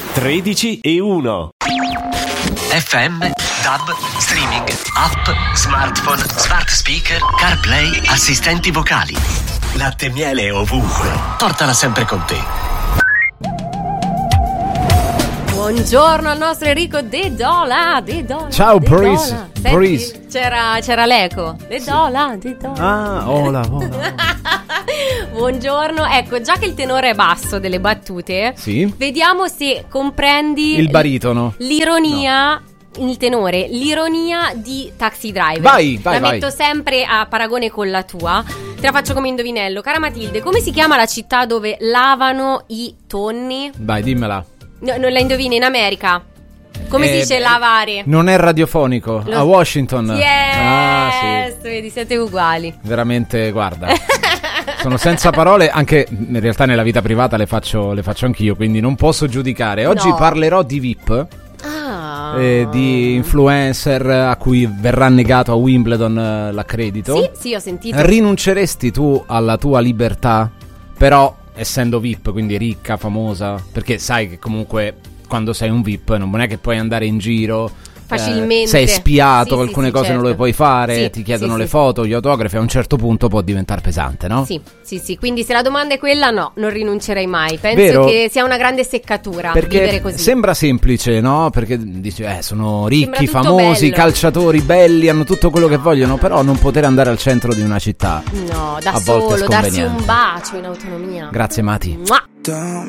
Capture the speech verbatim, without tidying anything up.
tredici e uno. F M, DAB, streaming, app, smartphone, smart speaker, CarPlay, assistenti vocali. Latte e miele ovunque. Portala sempre con te. Buongiorno al nostro Enrico De Dola, De Dola. Ciao, De Breeze. Dola. Senti, Breeze. C'era, c'era l'eco. De Sì. Dola, De Dola. Ah, hola, hola. Buongiorno, ecco, già che il tenore è basso delle battute, Sì. vediamo se comprendi Il baritono. l'ironia. No. Il tenore, l'ironia di Taxi Driver. Vai, vai, La vai. metto sempre a paragone con la tua. Te la faccio come indovinello. Cara Matilde, come si chiama la città dove lavano i tonni? Vai, dimmela. No, non la indovini, in America. Come si Eh, dice beh, lavare? Non è radiofonico. Lo- A Washington. Yes, Ah, sì. vedi, siete uguali. Veramente, guarda. Sono senza parole, anche in realtà nella vita privata le faccio, le faccio anch'io, quindi non posso giudicare. Oggi No. parlerò di V I P, Ah. eh, di influencer a cui verrà negato a Wimbledon eh, l'accredito. Sì, sì, ho sentito. Rinunceresti tu alla tua libertà, però essendo V I P, quindi ricca, famosa? Perché sai che comunque quando sei un V I P non è che puoi andare in giro Facilmente. eh, sei spiato, Sì, alcune sì, cose certo. non le puoi fare, Sì, ti chiedono sì, le sì. foto, gli autografi, a un certo punto può diventare pesante, no? Sì, sì, sì, quindi se la domanda è quella, no, non rinuncerei mai. Penso Vero? che sia una grande seccatura vivere Perché così. sembra semplice, no? Perché dici, eh, sono ricchi, Sembra tutto famosi, bello. calciatori belli, hanno tutto quello che vogliono, però non poter andare al centro di una città. No, da A volte è solo, darsi sconveniente. un bacio in autonomia. Grazie, Mati. Mua. Don't